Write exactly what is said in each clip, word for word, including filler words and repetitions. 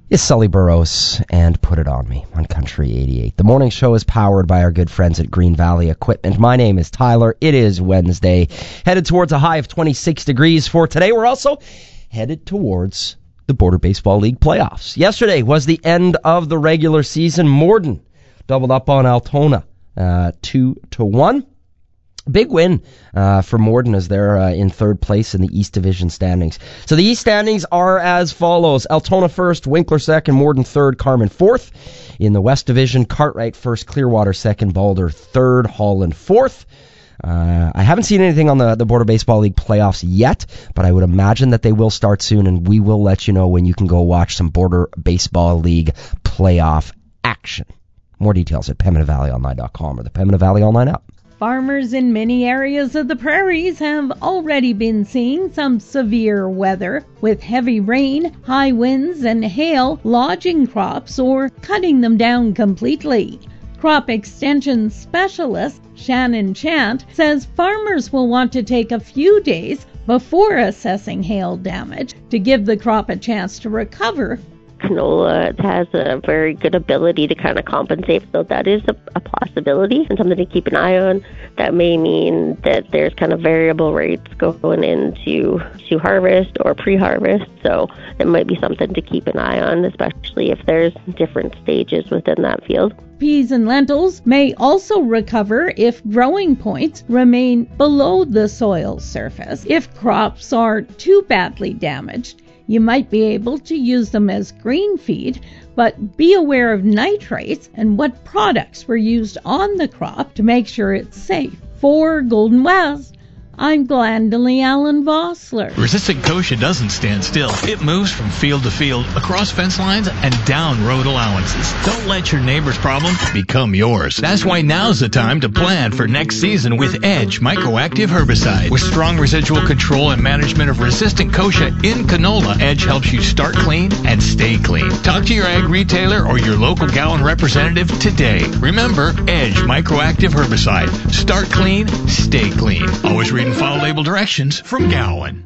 is Sully Burrows and Put It On Me on Country eighty-eight. The morning show is powered by our good friends at Green Valley Equipment. My name is Tyler. It is Wednesday, headed towards a high of twenty-six degrees for today. We're also headed towards the Border Baseball League playoffs. Yesterday was the end of the regular season. Morden doubled up on Altona uh, two to one. Big win uh, for Morden as they're uh, in third place in the East Division standings. So the East standings are as follows. Altona first, Winkler second, Morden third, Carmen fourth. In the West Division, Cartwright first, Clearwater second, Boulder third, Holland fourth. Uh, I haven't seen anything on the, the Border Baseball League playoffs yet, but I would imagine that they will start soon, and we will let you know when you can go watch some Border Baseball League playoff action. More details at Pembina Valley Online dot com or the Pembina Valley Online app. Farmers in many areas of the prairies have already been seeing some severe weather, with heavy rain, high winds, and hail lodging crops or cutting them down completely. Crop extension specialist Shannon Chant says farmers will want to take a few days before assessing hail damage to give the crop a chance to recover. Canola has a very good ability to kind of compensate, so that is a, a possibility and something to keep an eye on. That may mean that there's kind of variable rates going into to harvest or pre-harvest, so it might be something to keep an eye on, especially if there's different stages within that field. Peas and lentils may also recover if growing points remain below the soil surface. If crops are too badly damaged, you might be able to use them as green feed, but be aware of nitrates and what products were used on the crop to make sure it's safe. For Golden West, I'm Glendalee Allen Vossler. Resistant kochia doesn't stand still. It moves from field to field, across fence lines, and down road allowances. Don't let your neighbor's problem become yours. That's why now's the time to plan for next season with Edge Microactive Herbicide. With strong residual control and management of resistant kochia in canola, Edge helps you start clean and stay clean. Talk to your ag retailer or your local Gowan representative today. Remember, Edge Microactive Herbicide. Start clean, stay clean. Always read and follow label directions from Gowan.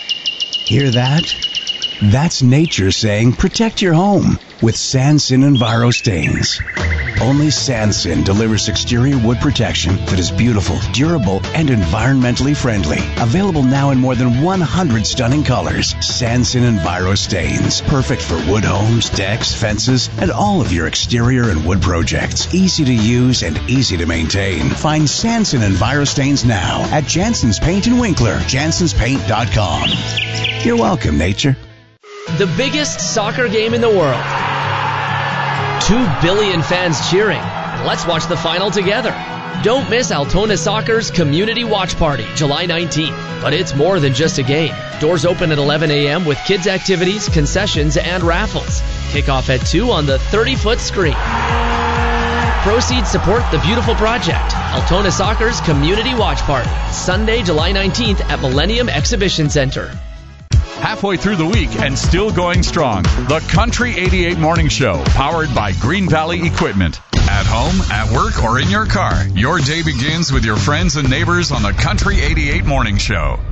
Hear that? That's nature saying protect your home with Sansin Enviro stains. Only Sansin delivers exterior wood protection that is beautiful, durable, and environmentally friendly. Available now in more than one hundred stunning colors. Sansin Enviro stains. Perfect for wood homes, decks, fences, and all of your exterior and wood projects. Easy to use and easy to maintain. Find Sansin Enviro stains now at Jansen's Paint in Winkler. Jansens Paint dot com. You're welcome, nature. The biggest soccer game in the world. Two billion fans cheering. Let's watch the final together. Don't miss Altona Soccer's Community Watch Party, July nineteenth. But it's more than just a game. Doors open at eleven a.m. with kids' activities, concessions, and raffles. Kickoff at two on the thirty-foot screen. Proceeds support the beautiful project. Altona Soccer's Community Watch Party, Sunday, July nineteenth at Millennium Exhibition Center. Halfway through the week and still going strong. The Country eighty-eight Morning Show, powered by Green Valley Equipment. At home, at work, or in your car, your day begins with your friends and neighbors on the Country eighty-eight Morning Show.